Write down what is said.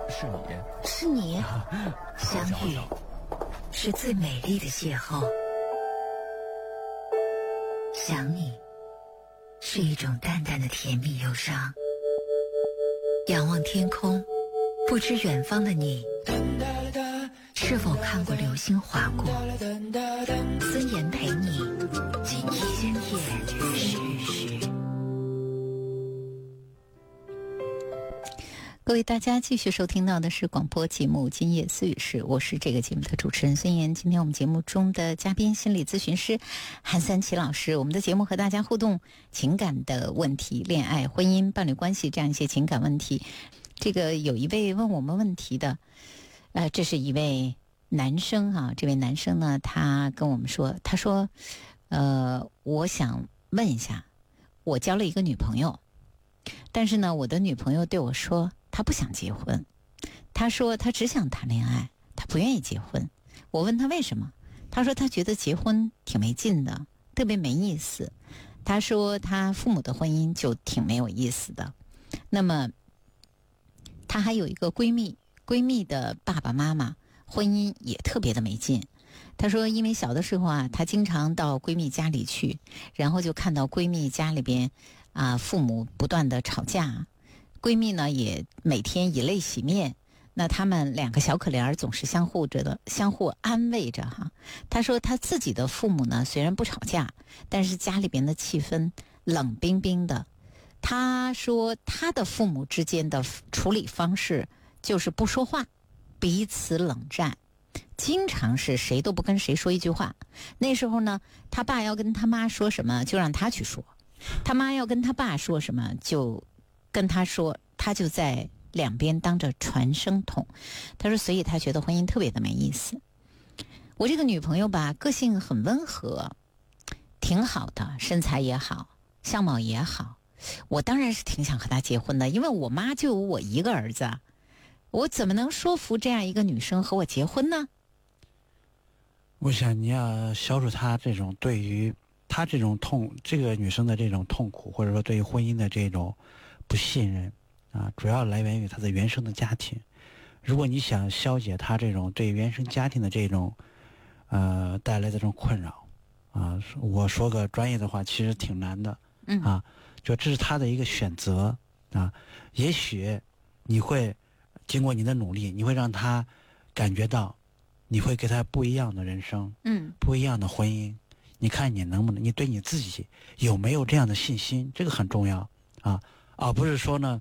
是你， 是你，相遇是最美丽的邂逅，想你是一种淡淡的甜蜜忧伤。仰望天空，不知远方的你是否看过流星划过。孙岩陪你，今夜时。各位大家继续收听到的是广播节目《今夜思语室》，我是这个节目的主持人孙岩。今天我们节目中的嘉宾心理咨询师韩三奇老师，我们的节目和大家互动情感的问题，恋爱、婚姻、伴侣关系这样一些情感问题。这个有一位问我们问题的，这是一位男生啊，这位男生呢，他跟我们说，他说，我想问一下，我交了一个女朋友，但是呢，我的女朋友对我说，她不想结婚，她说她只想谈恋爱，她不愿意结婚。我问她为什么，她说她觉得结婚挺没劲的，特别没意思。她说她父母的婚姻就挺没有意思的。那么她还有一个闺蜜，闺蜜的爸爸妈妈婚姻也特别的没劲。她说因为小的时候啊，她经常到闺蜜家里去，然后就看到闺蜜家里边父母不断的吵架，闺蜜呢也每天以泪洗面，那他们两个小可怜总是相互安慰着哈。她说她自己的父母呢虽然不吵架，但是家里边的气氛冷冰冰的。她说她的父母之间的处理方式就是不说话，彼此冷战，经常是谁都不跟谁说一句话。那时候呢，他爸要跟他妈说什么就让他去说，他妈要跟他爸说什么就跟他说，他就在两边当着传声筒。他说所以他觉得婚姻特别的没意思。我这个女朋友吧，个性很温和，挺好的，身材也好，相貌也好，我当然是挺想和她结婚的，因为我妈就有我一个儿子，我怎么能说服这样一个女生和我结婚呢？ 我想你要消除她这种对于她这种这个女生的这种痛苦，或者说对于婚姻的这种不信任啊，主要来源于她的原生的家庭。如果你想消解她这种对原生家庭的这种带来的这种困扰啊，我说个专业的话，其实挺难的啊。就这是她的一个选择啊，也许你会经过你的努力，你会让她感觉到，你会给她不一样的人生，不一样的婚姻。你看你能不能，你对你自己有没有这样的信心，这个很重要啊，而不是说呢，